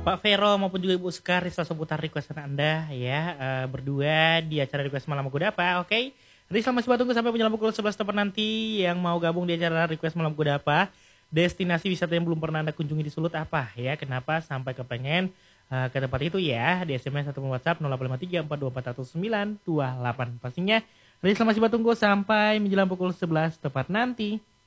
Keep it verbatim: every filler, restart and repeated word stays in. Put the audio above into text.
Bapak Vero maupun juga Ibu Sekar selalu seputar requestan Anda ya uh, berdua di acara request malam Kudapa, oke? Okay? Rizal masih tunggu sampai menjelang pukul sebelas tepat nanti yang mau gabung di acara request malam Kudapa. Destinasi wisata yang belum pernah Anda kunjungi di Sulut apa ya? Kenapa sampai kepengen uh, ke tempat itu ya? Di S M S atau WhatsApp nol delapan lima tiga empat dua empat satu sembilan dua delapan. Pastinya Rizal masih tunggu sampai menjelang pukul sebelas tepat nanti.